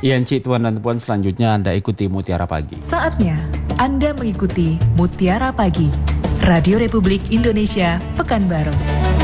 Iya, Encik, Tuan dan Puan, selanjutnya Anda ikuti Mutiara Pagi. Saatnya Anda mengikuti Mutiara Pagi, Radio Republik Indonesia, Pekanbaru.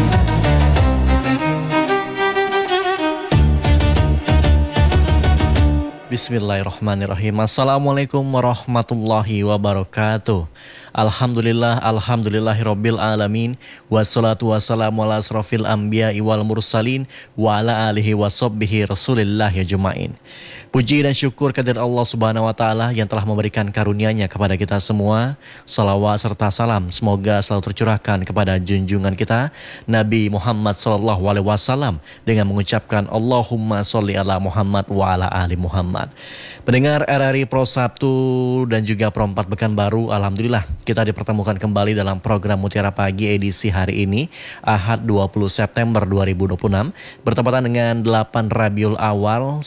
Bismillahirrahmanirrahim. Assalamualaikum warahmatullahi wabarakatuh. Alhamdulillahirabbil alamin. Wassalatu wassalamu ala asrofil anbiya'i wal mursalin wa ala alihi washabbihi rasulillah ajmain. Puji dan syukur kehadirat Allah Subhanahu wa taala yang telah memberikan karunia-Nya kepada kita semua. Salawat serta salam semoga selalu tercurahkan kepada junjungan kita Nabi Muhammad sallallahu alaihi wasallam dengan mengucapkan Allahumma sholli ala Muhammad wa ala ali Muhammad. Pendengar RRI Pro 1 dan juga Pro 4 Pekanbaru, alhamdulillah kita dipertemukan kembali dalam program Mutiara Pagi edisi hari ini, Ahad 20 September 2026, bertepatan dengan 8 Rabiul Awal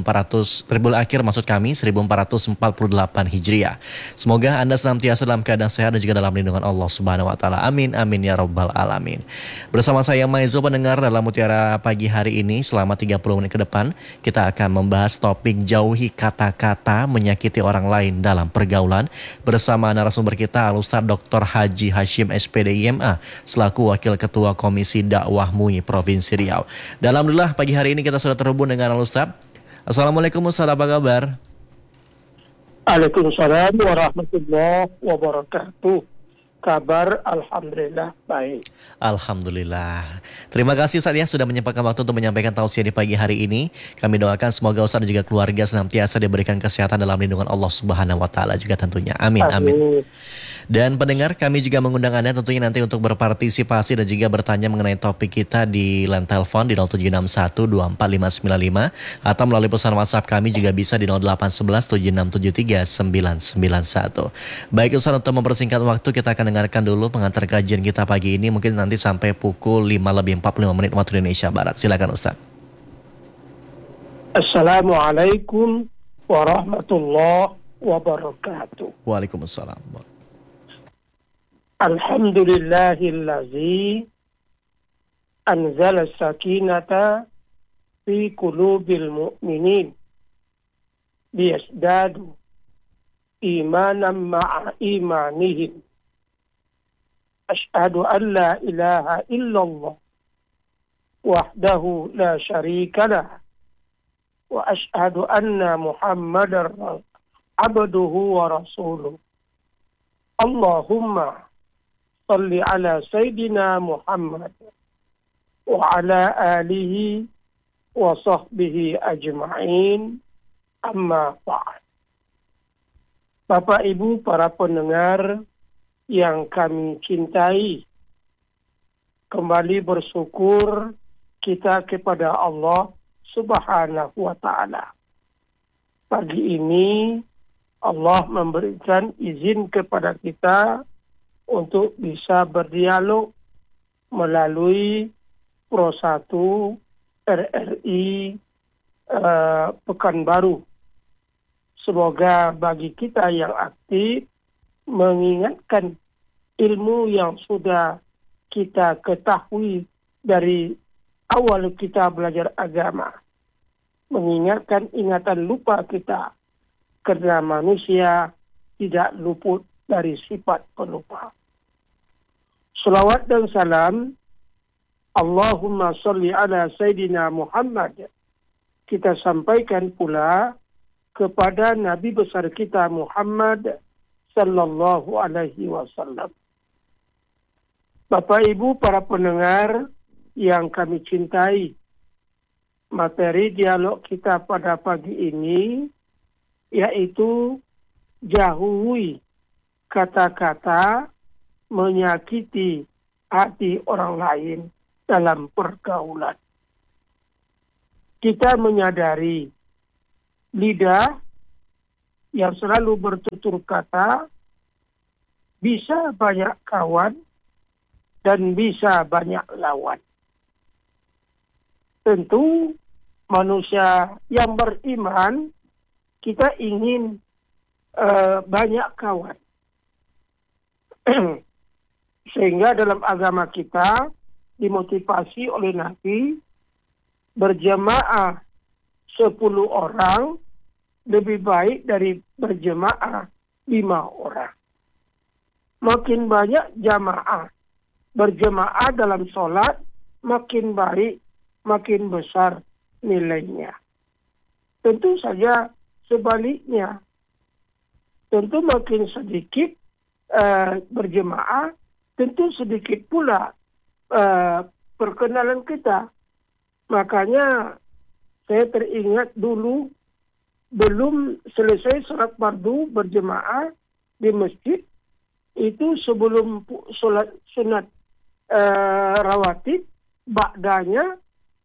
1448 Hijriah. Semoga Anda senantiasa dalam keadaan sehat dan juga dalam lindungan Allah Subhanahu wa taala. Amin amin ya rabbal alamin. Bersama saya Maizo, pendengar, dalam Mutiara Pagi hari ini selama 30 menit ke depan kita akan membahas topik jauhi kata-kata menyakiti orang lain dalam pergaulan bersama narasumber kita Al-Ustaz Dr. Haji Hashim SPD IMA selaku Wakil Ketua Komisi Dakwah MUI Provinsi Riau. Dan alhamdulillah pagi hari ini kita sudah terhubung dengan Al-Ustaz. Assalamualaikum Ustaz, apa kabar? Waalaikumsalam warahmatullahi wabarakatuh. Kabar alhamdulillah baik. Alhamdulillah. Terima kasih Ustaz ya sudah menyempatkan waktu untuk menyampaikan tausiah di pagi hari ini. Kami doakan semoga Ustaz dan juga keluarga senantiasa diberikan kesehatan dalam lindungan Allah Subhanahu wa taala juga tentunya. Amin amin. Dan pendengar, kami juga mengundang Anda tentunya nanti untuk berpartisipasi dan juga bertanya mengenai topik kita di line telepon di 0761245595 atau melalui pesan WhatsApp kami juga bisa di 081176739991. Baik Ustaz, untuk mempersingkat waktu kita akan dengarkan dulu pengantar kajian kita pagi ini mungkin nanti sampai pukul 5:45 waktu Indonesia Barat. Silakan Ustaz. Assalamualaikum warahmatullahi wabarakatuh. Waalaikumsalam. Alhamdulillahillazi anzala sakinata fi qulubil mu'minin liyasdadu imanan ma'a imanihim. Ashhadu an la ilaha illallah wahdahu la syarika lah wa ashhadu anna Muhammadar abduhu wa rasuluh. Allahumma salli ala Sayyidina Muhammad wa ala alihi wa sahbihi ajma'in, amma ba'd. Bapak Ibu para pendengar yang kami cintai, kembali bersyukur kita kepada Allah Subhanahu wa ta'ala. Pagi ini Allah memberikan izin kepada kita untuk bisa berdialog melalui Pro 1 RRI Pekanbaru. Semoga bagi kita yang aktif mengingatkan ilmu yang sudah kita ketahui dari awal kita belajar agama. Mengingatkan ingatan lupa kita, karena manusia tidak luput dari sifat pelupa. Salawat dan salam Allahumma sholli ala Sayyidina Muhammad kita sampaikan pula kepada Nabi besar kita Muhammad sallallahu alaihi wasallam. Bapak Ibu para pendengar yang kami cintai, materi dialog kita pada pagi ini yaitu jauhi kata-kata menyakiti hati orang lain dalam pergaulan. Kita menyadari lidah yang selalu bertutur kata bisa banyak kawan dan bisa banyak lawan. Tentu manusia yang beriman kita ingin banyak kawan. Sehingga dalam agama kita dimotivasi oleh Nabi berjamaah 10 orang lebih baik dari berjemaah 5 orang. Makin banyak jamaah berjemaah dalam sholat, makin baik, makin besar nilainya. Tentu saja sebaliknya. Tentu makin sedikit berjemaah, tentu sedikit pula perkenalan kita. Makanya saya teringat dulu, belum selesai sholat fardu berjemaah di masjid, itu sebelum sholat sunat rawatib, ba'danya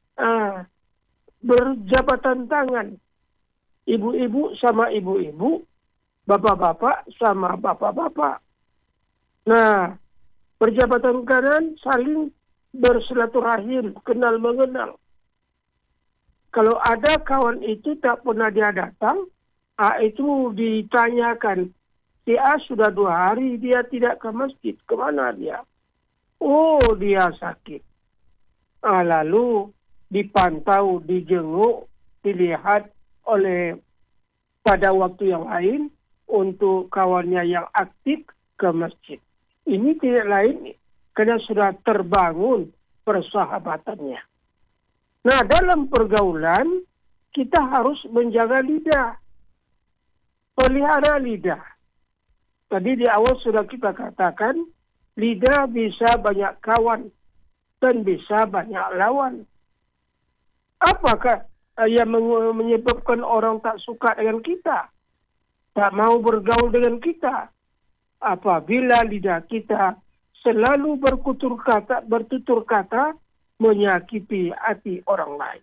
berjabatan tangan. Ibu-ibu sama ibu-ibu, bapak-bapak sama bapak-bapak. Nah, berjabatan kanan saling bersilaturahim, kenal mengenal. Kalau ada kawan itu tak pernah dia datang, itu ditanyakan, si A sudah 2 hari dia tidak ke masjid, kemana dia? Oh, dia sakit. Lalu dipantau, dijenguk, dilihat oleh pada waktu yang lain untuk kawannya yang aktif ke masjid. Ini tidak lain karena sudah terbangun persahabatannya. Nah, dalam pergaulan kita harus menjaga lidah. Pelihara lidah. Tadi di awal sudah kita katakan, lidah bisa banyak kawan dan bisa banyak lawan. Apakah yang menyebabkan orang tak suka dengan kita? Tak mau bergaul dengan kita? Apabila lidah kita selalu bertutur kata menyakiti hati orang lain.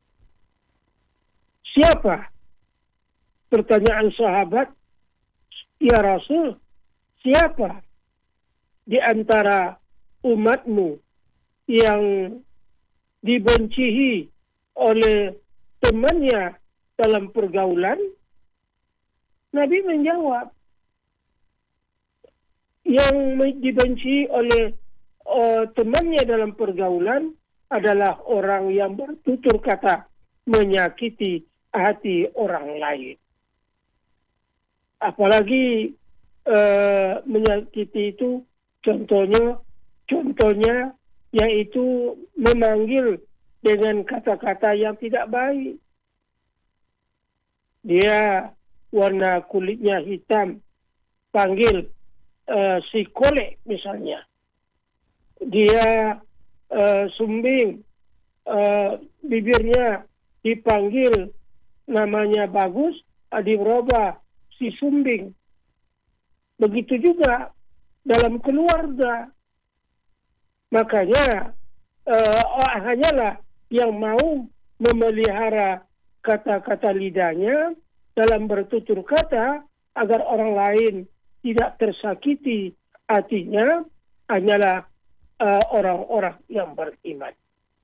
Siapa? Pertanyaan sahabat, ya Rasul, siapa di antara umatmu yang dibencihi oleh temannya dalam pergaulan? Nabi menjawab, yang dibenci oleh temannya dalam pergaulan adalah orang yang bertutur kata menyakiti hati orang lain. Apalagi menyakiti itu contohnya yaitu memanggil dengan kata-kata yang tidak baik. Dia warna kulitnya hitam, panggil si kolek misalnya. Dia sumbing, bibirnya dipanggil namanya bagus, dirubah si sumbing. Begitu juga dalam keluarga. Makanya hanyalah yang mau memelihara kata-kata lidahnya dalam bertutur kata agar orang lain tidak tersakiti hatinya, hanyalah orang-orang yang beriman.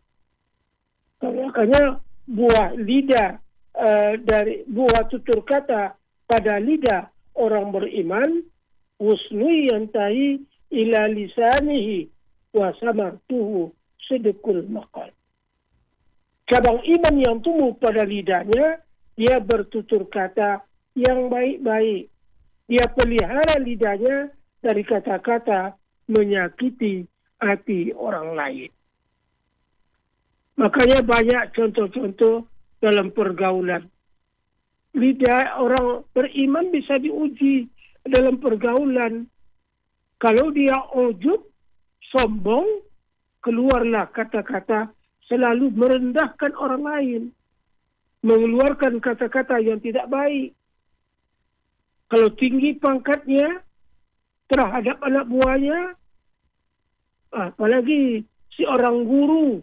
Makanya buah lidah dari buah tutur kata pada lidah orang beriman, husnu yantahi ila lisanihi wa samartuhu sidqul maqal. Cabang iman yang tumbuh pada lidahnya, dia bertutur kata yang baik-baik. Dia pelihara lidahnya dari kata-kata menyakiti hati orang lain. Makanya banyak contoh-contoh dalam pergaulan. Lidah orang beriman bisa diuji dalam pergaulan. Kalau dia ujub, sombong, keluarlah kata-kata selalu merendahkan orang lain. Mengeluarkan kata-kata yang tidak baik. Kalau tinggi pangkatnya terhadap anak buahnya, apalagi si orang guru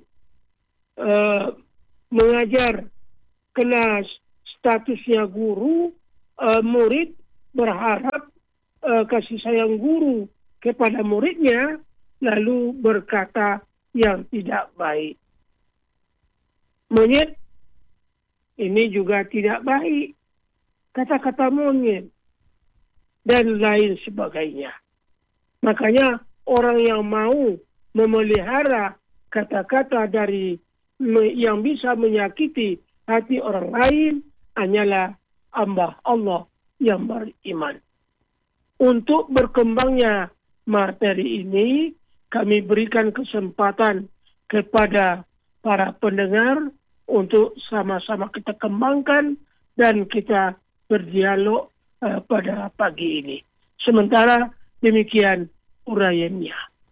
mengajar kena statusnya guru, murid berharap kasih sayang guru kepada muridnya, lalu berkata yang tidak baik. Monyet, ini juga tidak baik. Kata-kata monyet dan lain sebagainya. Makanya orang yang mau memelihara kata-kata dari yang bisa menyakiti hati orang lain hanyalah hamba Allah yang beriman. Untuk berkembangnya materi ini, kami berikan kesempatan kepada para pendengar untuk sama-sama kita kembangkan dan kita berdialog pada pagi ini. Sementara demikian uraiannya.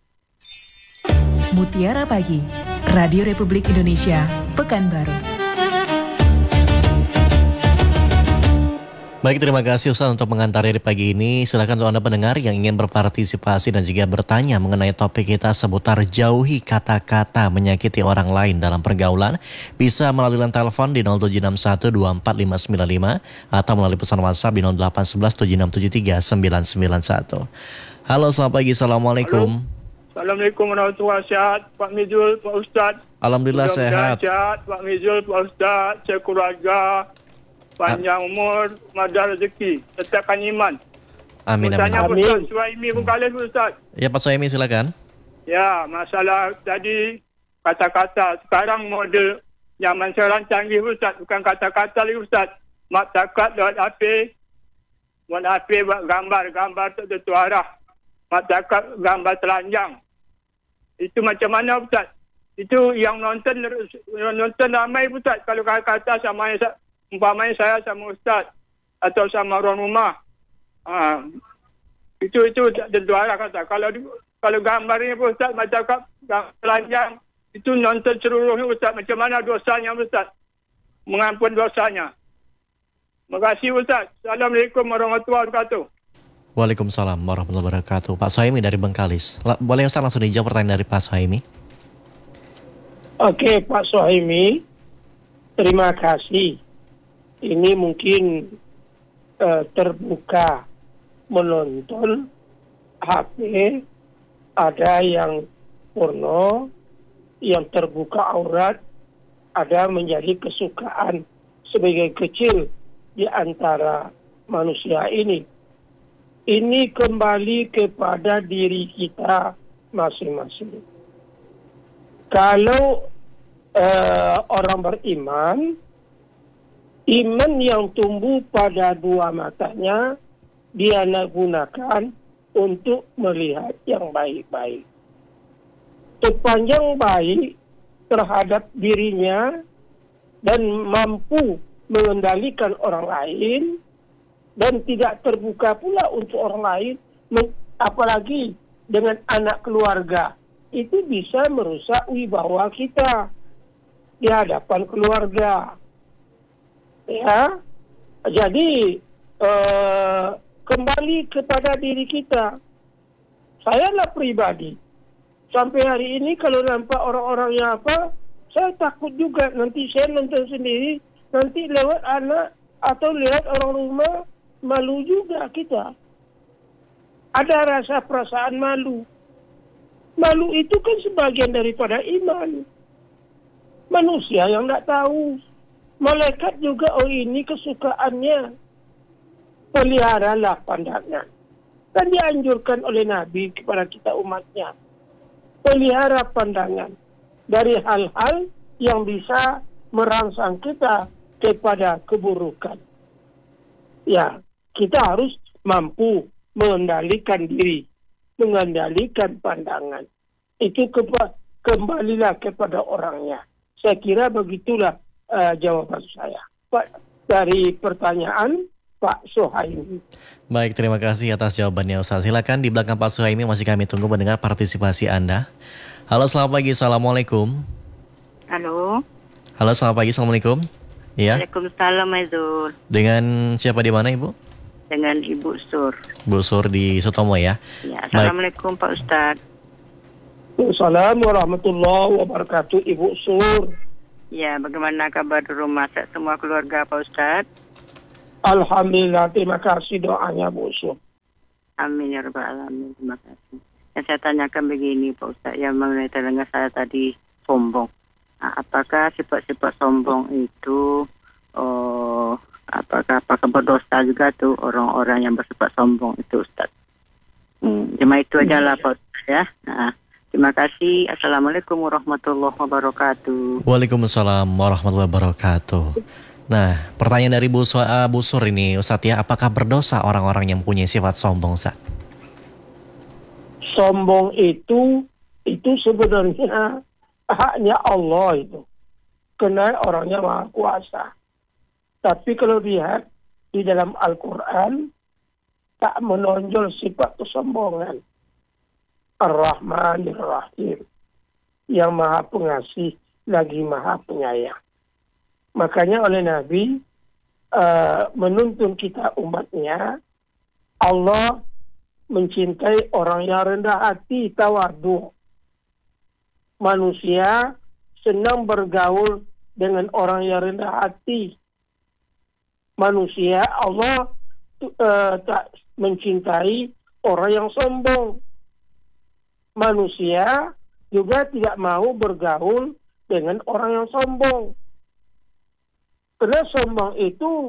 Mutiara Pagi, Radio Republik Indonesia, Pekanbaru. Baik, terima kasih Ustaz untuk mengantar di pagi ini. Silakan untuk Anda pendengar yang ingin berpartisipasi dan juga bertanya mengenai topik kita seputar jauhi kata-kata menyakiti orang lain dalam pergaulan. Bisa melalui line telepon di 0761245595 atau melalui pesan WhatsApp di 08117673 991. Halo, selamat pagi. Assalamualaikum. Assalamualaikum warahmatullahi wabarakatuh. Pak Mizul, Pak Ustaz. Alhamdulillah sehat. Pak Mizul, Pak Ustaz, saya keluarga. Panjang umur, madar rezeki, tetapkan iman. Amin, amin. Tanya Ustaz Suhaimi Bengkalis, Ustaz. Ya, Pak Suhaimi, silakan. Ya, masalah tadi kata-kata. Sekarang model zaman sekarang canggih, Ustaz. Bukan kata-kata lagi, Ustaz. Mak takat lewat HP. Buat HP buat gambar tak tentu arah. Mak takat gambar telanjang. Itu macam mana, Ustaz? Itu yang nonton ramai, Ustaz. Kalau kata-kata sama umpamanya saya sama Ustaz atau sama orang rumah, itu tentu arah kata. Kalau gambar ini Ustaz macam telanjang, itu nonton seluruhnya Ustaz. Macam mana dosanya Ustaz? Mengampun dosanya. Terima kasih Ustaz. Assalamualaikum warahmatullahi wabarakatuh. Waalaikumsalam warahmatullahi wabarakatuh. Pak Suhaimi dari Bengkalis. Boleh Ustaz langsung dijawab pertanyaan dari Pak Suhaimi? Oke, Pak Suhaimi, terima kasih. Ini mungkin terbuka menonton HP, ada yang porno, yang terbuka aurat, ada menjadi kesukaan sebagai kecil di antara manusia ini. Ini kembali kepada diri kita masing-masing. Kalau orang beriman, iman yang tumbuh pada dua matanya, dia gunakan untuk melihat yang baik-baik. Sepanjang baik terhadap dirinya dan mampu mengendalikan orang lain dan tidak terbuka pula untuk orang lain, apalagi dengan anak keluarga, itu bisa merusak wibawa kita di hadapan keluarga. Ya, jadi kembali kepada diri kita. Saya lah pribadi, sampai hari ini kalau nampak orang-orang yang saya takut juga nanti saya nonton sendiri, nanti lewat anak atau lihat orang rumah, malu juga kita. Ada rasa perasaan malu. Malu itu kan sebagian daripada iman. Manusia yang tidak tahu. Malaikat juga, ini kesukaannya. Peliharalah pandangan. Dan dianjurkan oleh Nabi kepada kita umatnya. Pelihara pandangan dari hal-hal yang bisa merangsang kita kepada keburukan. Ya, kita harus mampu mengendalikan diri, mengendalikan pandangan. Itu kembalilah kepada orangnya. Saya kira begitulah jawaban saya, Pak, dari pertanyaan Pak Suhaimi. Baik, terima kasih atas jawabannya Ustaz. Silakan di belakang Pak Suhaimi, masih kami tunggu mendengar partisipasi Anda. Halo, selamat pagi. Assalamualaikum. Halo. Halo, selamat pagi. Assalamualaikum. Ya. Waalaikumsalam, Aizul. Dengan siapa di mana, Ibu? Dengan Ibu Sur. Bu Sur di Sutomo ya. Ya, Assalamualaikum Pak Ustaz. Assalamualaikum warahmatullahi wabarakatuh, Ibu Sur. Ya, bagaimana kabar di rumah semua keluarga Pak Ustaz? Alhamdulillah, terima kasih doanya Bu Sur. Amin ya rabbal alamin. Terima kasih. Yang saya tanyakan begini Pak Ustaz, yang mengenai telinga saya tadi sombong. Nah, apakah sifat-sifat sombong itu apakah berdosa juga tuh orang-orang yang bersifat sombong itu Ustaz? Cuma itu aja lah Pak Ustaz ya. Nah, terima kasih. Assalamualaikum warahmatullahi wabarakatuh. Waalaikumsalam warahmatullahi wabarakatuh. Nah, pertanyaan dari Bu Sur ini, Ustadz ya, apakah berdosa orang-orang yang punya sifat sombong, Ustadz? Sombong itu sebenarnya haknya Allah itu. Karena orangnya Maha Kuasa. Tapi kalau lihat di dalam Al-Quran, tak menonjol sifat kesombongan. Ar-Rahmanir Rahim. Yang Maha Pengasih lagi Maha Penyayang. Makanya oleh Nabi menuntun kita umatnya, Allah mencintai orang yang rendah hati, tawadhu. Manusia senang bergaul dengan orang yang rendah hati. Manusia Allah tak mencintai orang yang sombong. Manusia juga tidak mau bergaul dengan orang yang sombong. Karena sombong itu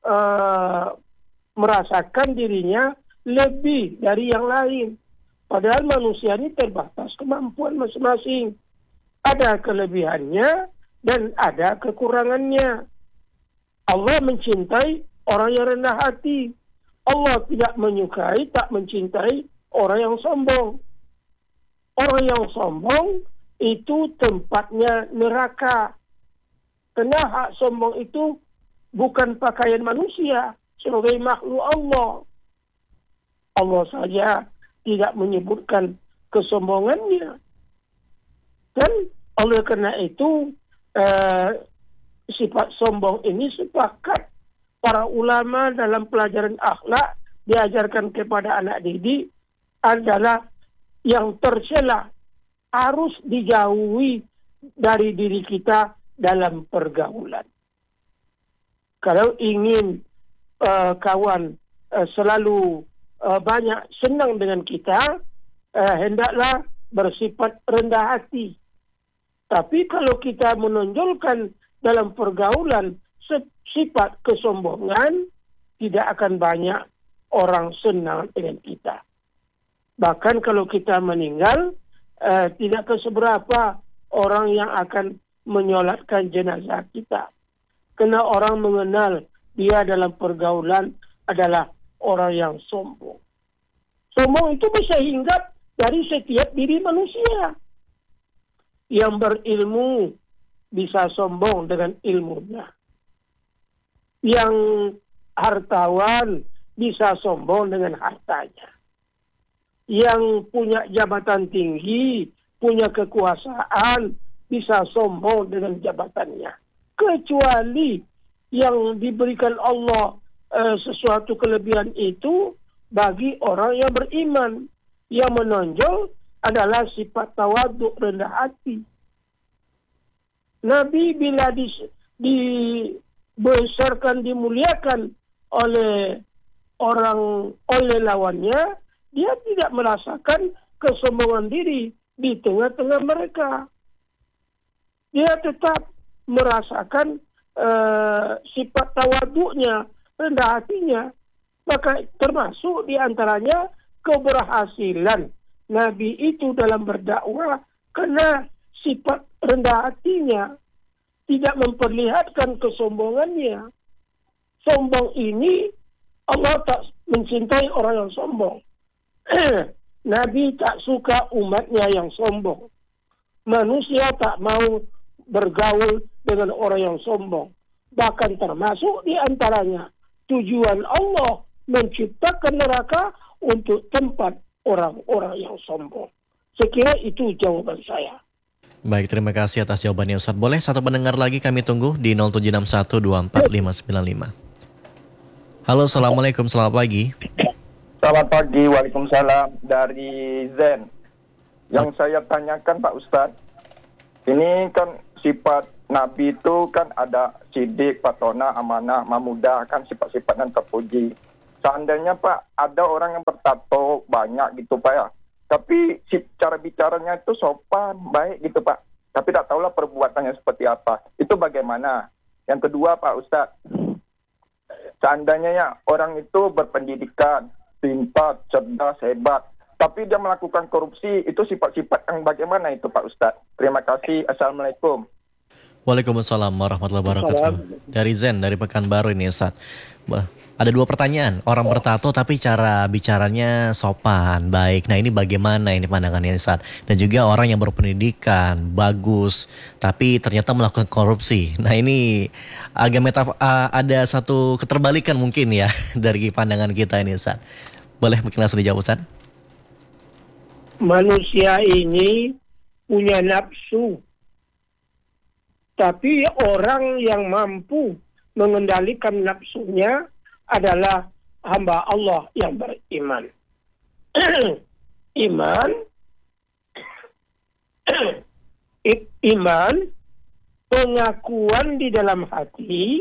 merasakan dirinya lebih dari yang lain. Padahal manusia ini terbatas kemampuan masing-masing. Ada kelebihannya dan ada kekurangannya. Allah mencintai orang yang rendah hati. Allah tidak menyukai, tak mencintai orang yang sombong. Orang yang sombong itu tempatnya neraka. Karena hak sombong itu bukan pakaian manusia sebagai makhluk Allah. Allah saja tidak menyebutkan kesombongannya. Dan oleh karena itu sifat sombong ini sepakat para ulama dalam pelajaran akhlak diajarkan kepada anak didik adalah yang tercela, harus dijauhi dari diri kita dalam pergaulan. Kalau ingin kawan selalu banyak senang dengan kita, hendaklah bersifat rendah hati. Tapi kalau kita menonjolkan dalam pergaulan sifat kesombongan, tidak akan banyak orang senang dengan kita. Bahkan kalau kita meninggal, tidak seberapa orang yang akan menyolatkan jenazah kita. Karena orang mengenal dia dalam pergaulan adalah orang yang sombong. Sombong itu bisa hinggap dari setiap diri manusia. Yang berilmu bisa sombong dengan ilmunya. Yang hartawan bisa sombong dengan hartanya. Yang punya jabatan tinggi, punya kekuasaan, bisa sombong dengan jabatannya. Kecuali yang diberikan Allah sesuatu kelebihan itu bagi orang yang beriman. Yang menonjol adalah sifat tawadhu, rendah hati. Nabi bila dibesarkan, dimuliakan oleh lawannya, dia tidak merasakan kesombongan diri di tengah-tengah mereka. Dia tetap merasakan sifat tawadhu'nya, rendah hatinya. Maka termasuk di antaranya keberhasilan Nabi itu dalam berdakwah karena sifat rendah hatinya, tidak memperlihatkan kesombongannya. Sombong ini Allah tak mencintai orang yang sombong. Nabi tak suka umatnya yang sombong. Manusia tak mau bergaul dengan orang yang sombong. Bahkan termasuk di antaranya tujuan Allah menciptakan neraka untuk tempat orang-orang yang sombong. Saya kira itu jawaban saya. Baik, terima kasih atas jawabannya Ustaz. Boleh satu pendengar lagi kami tunggu di 0761245555. Halo, Assalamualaikum, selamat pagi. Selamat pagi, Waalaikumsalam, dari Zen. Yang saya tanyakan Pak Ustadz, ini kan sifat Nabi itu kan ada sidik, patona, amanah, mamudah, kan sifat-sifat yang terpuji. Seandainya Pak, ada orang yang bertato banyak gitu Pak ya, tapi cara bicaranya itu sopan, baik gitu Pak. Tapi tak tahulah perbuatannya seperti apa. Itu bagaimana? Yang kedua Pak Ustadz, seandainya ya orang itu berpendidikan, pintar, cerdas, hebat, tapi dia melakukan korupsi, itu sifat-sifat yang bagaimana itu Pak Ustadz? Terima kasih. Assalamualaikum. Waalaikumsalam warahmatullahi wabarakatuh. Dari Zen, dari Pekanbaru ini Ustaz. Ada 2 pertanyaan. Orang bertato tapi cara bicaranya sopan, baik. Nah ini bagaimana ini pandangannya Ustaz? Dan juga orang yang berpendidikan, bagus, tapi ternyata melakukan korupsi. Nah ini agak ada satu keterbalikan mungkin ya dari pandangan kita ini Ustaz. Boleh mungkin langsung dijawab Ustaz? Manusia ini punya nafsu. Tapi orang yang mampu mengendalikan nafsunya adalah hamba Allah yang beriman. Iman, pengakuan di dalam hati,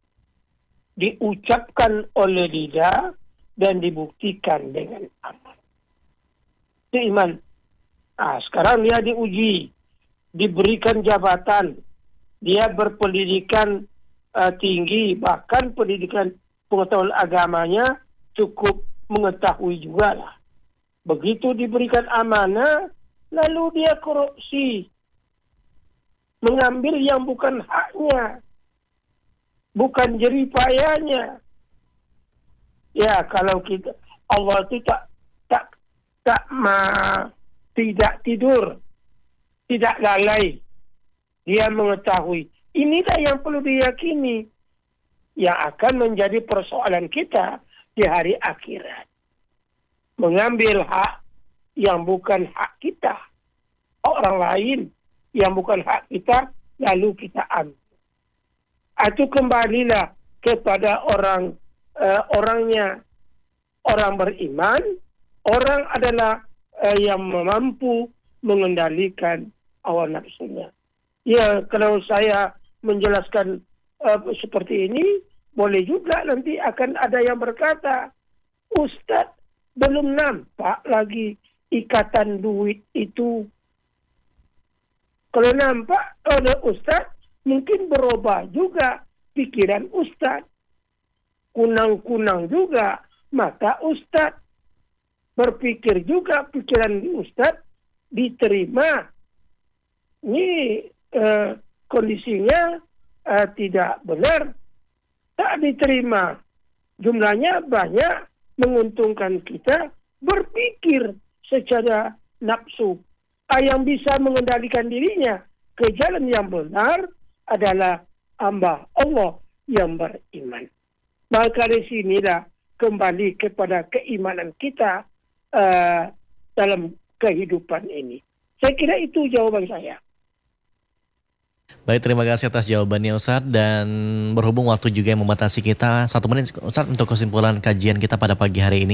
diucapkan oleh lidah dan dibuktikan dengan amal. Itu iman. Sekarang dia diuji, diberikan jabatan, dia berpendidikan tinggi, bahkan pendidikan pengetahuan agamanya cukup mengetahui juga lah. Begitu diberikan amanah, lalu dia korupsi, mengambil yang bukan haknya, bukan jeripayanya. Ya, kalau kita Allah itu tidak tidur, tidak lalai. Dia mengetahui. Inilah yang perlu diyakini, yang akan menjadi persoalan kita di hari akhirat. Mengambil hak yang bukan hak kita, orang lain yang bukan hak kita, lalu kita ambil. Itu kembalilah kepada orangnya. Orang beriman, orang adalah yang mampu mengendalikan hawa nafsunya. Ya, kalau saya menjelaskan seperti ini, boleh juga nanti akan ada yang berkata, Ustadz, belum nampak lagi ikatan duit itu. Kalau nampak oleh Ustadz, mungkin berubah juga pikiran Ustadz. Kunang-kunang juga mata Ustadz. Berpikir juga pikiran Ustadz diterima. Ini kondisinya tidak benar, tak diterima. Jumlahnya banyak, menguntungkan kita berpikir secara nafsu. Yang bisa mengendalikan dirinya ke jalan yang benar adalah hamba Allah yang beriman. Maka dari sinilah kembali kepada keimanan kita dalam kehidupan ini. Saya kira itu jawaban saya. Baik, terima kasih atas jawabannya Ustaz, dan berhubung waktu juga yang membatasi kita, 1 menit Ustaz untuk kesimpulan kajian kita pada pagi hari ini.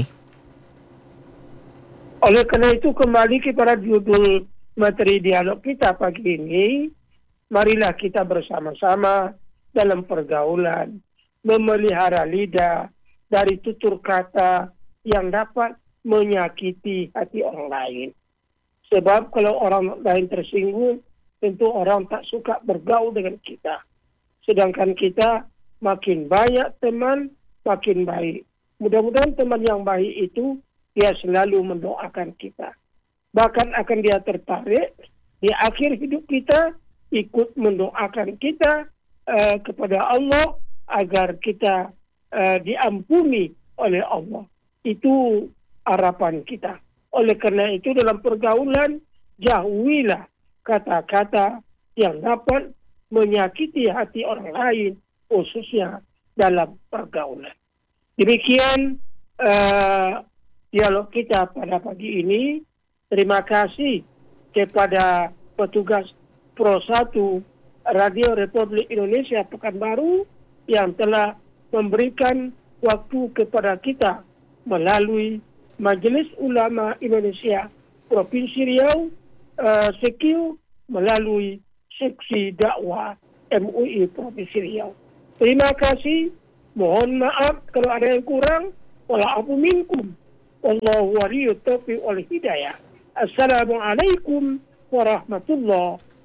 Oleh karena itu kembali kepada judul materi dialog kita pagi ini, marilah kita bersama-sama dalam pergaulan memelihara lidah dari tutur kata yang dapat menyakiti hati orang lain. Sebab kalau orang lain tersinggung, tentu orang tak suka bergaul dengan kita. Sedangkan kita makin banyak teman, makin baik. Mudah-mudahan teman yang baik itu dia selalu mendoakan kita. Bahkan akan dia tertarik di akhir hidup kita ikut mendoakan kita kepada Allah agar kita diampuni oleh Allah. Itu harapan kita. Oleh karena itu dalam pergaulan jauhilah kata-kata yang dapat menyakiti hati orang lain, khususnya dalam pergaulan. Demikian dialog kita pada pagi ini. Terima kasih kepada petugas Pro 1 Radio Republik Indonesia Pekanbaru yang telah memberikan waktu kepada kita melalui Majelis Ulama Indonesia Provinsi Riau, SEKIU, melalui Seksi Dakwah MUI Provinsi Riau. Terima kasih. Mohon maaf kalau ada yang kurang. Wala'afu minkum. Wallahu waliyut taufiq wal hidayah. Assalamualaikum warahmatullahi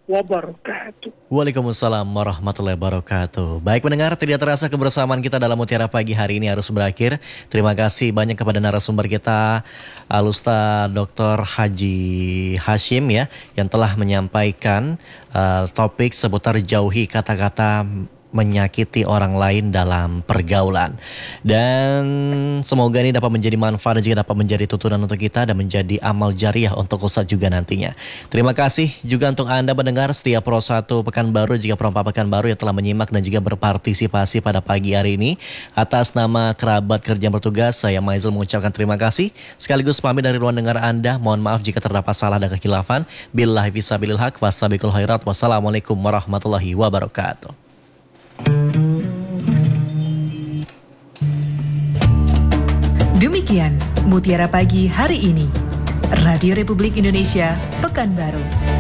wabarakatuh. Waalaikumsalam warahmatullahi wabarakatuh. Baik pendengar, tidak terasa kebersamaan kita dalam Mutiara Pagi hari ini harus berakhir. Terima kasih banyak kepada narasumber kita, Al-Ustaz Dr. Haji Hashim ya, yang telah menyampaikan topik seputar jauhi kata-kata menyakiti orang lain dalam pergaulan. Dan semoga ini dapat menjadi manfaat dan juga dapat menjadi tuntunan untuk kita dan menjadi amal jariah untuk Ustadz juga nantinya. Terima kasih juga untuk Anda pendengar setiap Pro 1 Pekanbaru juga Pro 4 Pekanbaru yang telah menyimak dan juga berpartisipasi pada pagi hari ini. Atas nama kerabat kerja bertugas, saya Maizul mengucapkan terima kasih. Sekaligus pamit dari ruang dengar Anda. Mohon maaf jika terdapat salah dan kekhilafan. Billahi fisabilil haq wastabiqul khairat. Wassalamualaikum warahmatullahi wabarakatuh. Demikian Mutiara Pagi hari ini. Radio Republik Indonesia, Pekanbaru.